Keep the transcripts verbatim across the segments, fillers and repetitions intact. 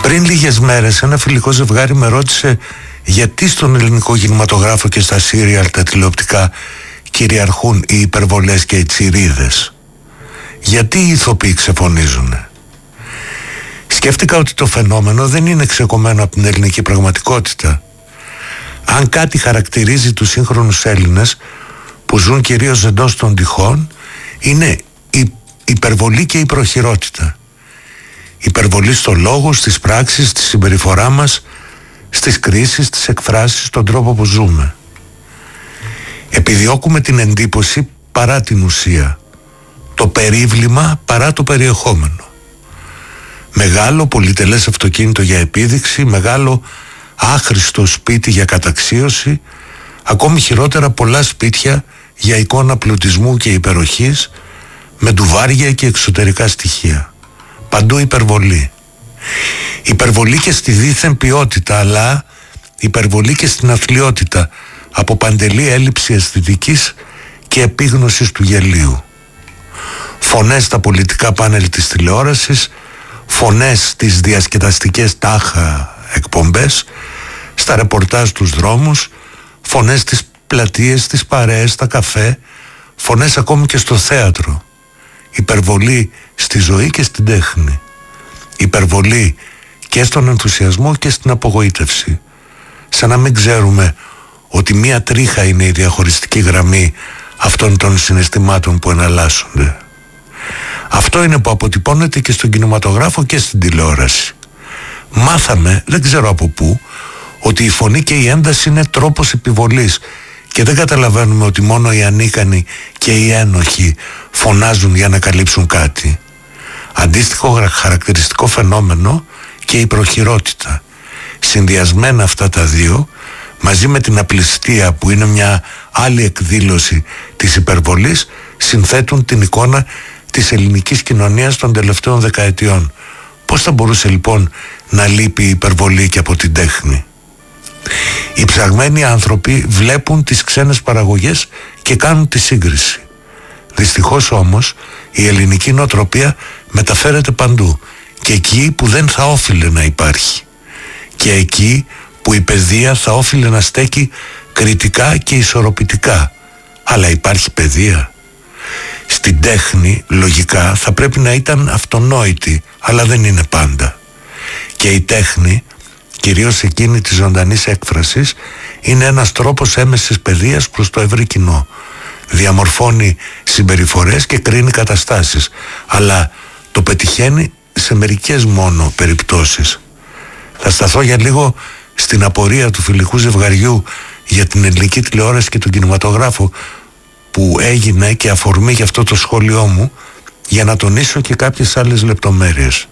Πριν λίγες μέρες ένα φιλικό ζευγάρι με ρώτησε γιατί στον ελληνικό κινηματογράφο και στα σύριαλ τα τηλεοπτικά κυριαρχούν οι υπερβολές και οι τσιρίδες. Γιατί οι ηθοποιοί ξεφωνίζουνε. Σκέφτηκα ότι το φαινόμενο δεν είναι ξεκομμένο από την ελληνική πραγματικότητα. Αν κάτι χαρακτηρίζει τους σύγχρονους Έλληνες που ζουν κυρίως εντός των τυχών, είναι η υπερβολή και η προχειρότητα. Υπερβολή στο λόγο, στις πράξεις, στη συμπεριφορά μας, στις κρίσεις, στις εκφράσεις, στον τρόπο που ζούμε. Επιδιώκουμε την εντύπωση παρά την ουσία, το περίβλημα παρά το περιεχόμενο. Μεγάλο πολυτελές αυτοκίνητο για επίδειξη, μεγάλο άχρηστο σπίτι για καταξίωση, ακόμη χειρότερα πολλά σπίτια για εικόνα πλουτισμού και υπεροχής, με ντουβάρια και εξωτερικά στοιχεία. Παντού υπερβολή. Υπερβολή και στη δίθεν ποιότητα, αλλά υπερβολή και στην αθλιότητα, από παντελή έλλειψη αισθητικής και επίγνωσης του γελίου. Φωνές στα πολιτικά πάνελ της τηλεόρασης, φωνές στις διασκεδαστικές τάχα εκπομπές, στα ρεπορτάζ στους δρόμους, φωνές στις πλατείες, στις παρέες, στα καφέ, φωνές ακόμη και στο θέατρο. Υπερβολή στη ζωή και στην τέχνη. Υπερβολή και στον ενθουσιασμό και στην απογοήτευση. Σαν να μην ξέρουμε ότι μία τρίχα είναι η διαχωριστική γραμμή αυτών των συναισθημάτων που εναλλάσσονται. Αυτό είναι που αποτυπώνεται και στον κινηματογράφο και στην τηλεόραση. Μάθαμε, δεν ξέρω από πού, ότι η φωνή και η ένταση είναι τρόπος επιβολής και δεν καταλαβαίνουμε ότι μόνο οι ανίκανοι και οι ένοχοι φωνάζουν για να καλύψουν κάτι. Αντίστοιχο χαρακτηριστικό φαινόμενο και η προχειρότητα. Συνδυασμένα αυτά τα δύο, μαζί με την απληστία που είναι μια άλλη εκδήλωση της υπερβολής, συνθέτουν την εικόνα της ελληνικής κοινωνίας των τελευταίων δεκαετιών. Πώς θα μπορούσε λοιπόν να λείπει η υπερβολή και από την τέχνη? Οι ψαγμένοι άνθρωποι βλέπουν τις ξένες παραγωγές και κάνουν τη σύγκριση. Δυστυχώς όμως η ελληνική νοοτροπία μεταφέρεται παντού, και εκεί που δεν θα όφιλε να υπάρχει, και εκεί που η παιδεία θα όφιλε να στέκει κριτικά και ισορροπητικά. Αλλά υπάρχει παιδεία? Στην τέχνη λογικά θα πρέπει να ήταν αυτονόητη, αλλά δεν είναι πάντα. Και η τέχνη, κυρίως εκείνη της ζωντανής έκφρασης, είναι ένας τρόπος έμεσης παιδείας προς το ευρύ κοινό. Διαμορφώνει συμπεριφορές και κρίνει καταστάσεις, αλλά το πετυχαίνει σε μερικές μόνο περιπτώσεις. Θα σταθώ για λίγο στην απορία του φιλικού ζευγαριού για την ελληνική τηλεόραση και τον κινηματογράφο, που έγινε και αφορμή για αυτό το σχόλιο μου, για να τονίσω και κάποιες άλλες λεπτομέρειες.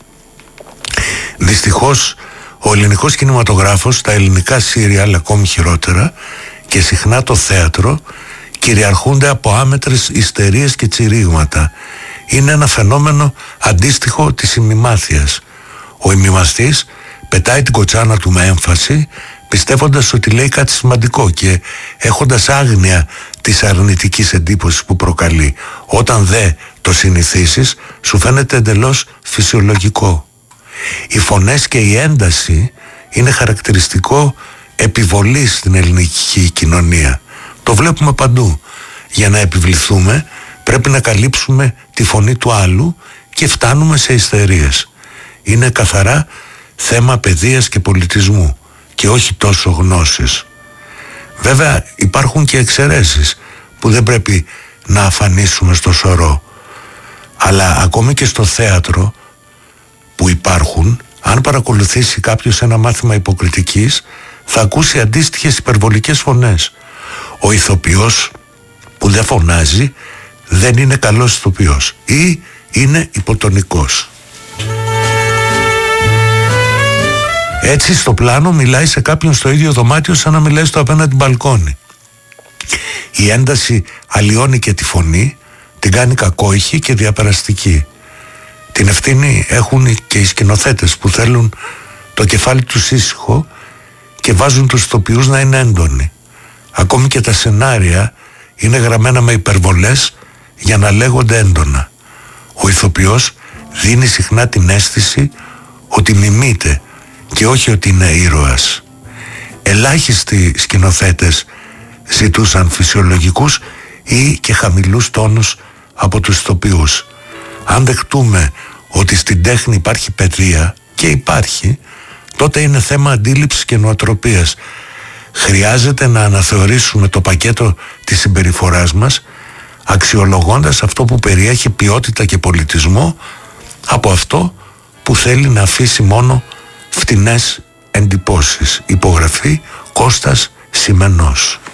Δυστυχώς ο ελληνικός κινηματογράφος, τα ελληνικά σύριαλ ακόμη χειρότερα, και συχνά το θέατρο, κυριαρχούνται από άμετρες ιστερίες και τσιρίγματα. Είναι ένα φαινόμενο αντίστοιχο της ημιμάθειας. Ο ημιμαθής πετάει την κοτσάνα του με έμφαση, πιστεύοντας ότι λέει κάτι σημαντικό και έχοντας άγνοια της αρνητικής εντύπωσης που προκαλεί. Όταν δε το συνηθίσεις, σου φαίνεται εντελώς φυσιολογικό. Οι φωνές και η ένταση είναι χαρακτηριστικό επιβολής στην ελληνική κοινωνία. Το βλέπουμε παντού. Για να επιβληθούμε πρέπει να καλύψουμε τη φωνή του άλλου και φτάνουμε σε ιστερίες. Είναι καθαρά θέμα παιδείας και πολιτισμού και όχι τόσο γνώσης. Βέβαια υπάρχουν και εξαιρέσεις που δεν πρέπει να αφανίσουμε στο σωρό. Αλλά ακόμη και στο θέατρο που υπάρχουν, αν παρακολουθήσει κάποιος ένα μάθημα υποκριτικής, θα ακούσει αντίστοιχες υπερβολικές φωνές. Ο ηθοποιός που δεν φωνάζει δεν είναι καλός ηθοποιός ή είναι υποτονικός. Έτσι στο πλάνο μιλάει σε κάποιον στο ίδιο δωμάτιο σαν να μιλάει στο απέναντι μπαλκόνι. Η ένταση αλλοιώνει και τη φωνή, την κάνει κακόηχη και διαπεραστική. Την ευθύνη έχουν και οι σκηνοθέτες που θέλουν το κεφάλι τους ήσυχο και βάζουν τους ηθοποιούς να είναι έντονοι. Ακόμη και τα σενάρια είναι γραμμένα με υπερβολές για να λέγονται έντονα. Ο ηθοποιός δίνει συχνά την αίσθηση ότι μιμείται και όχι ότι είναι ήρωας. Ελάχιστοι σκηνοθέτες ζητούσαν φυσιολογικούς ή και χαμηλούς τόνους από τους ηθοποιούς. Αν δεχτούμε ότι στην τέχνη υπάρχει παιδεία, και υπάρχει, τότε είναι θέμα αντίληψης και νοοτροπίας. Χρειάζεται να αναθεωρήσουμε το πακέτο της συμπεριφοράς μας, αξιολογώντας αυτό που περιέχει ποιότητα και πολιτισμό από αυτό που θέλει να αφήσει μόνο φτηνές εντυπώσεις. Υπογραφή Κώστας Σημενός.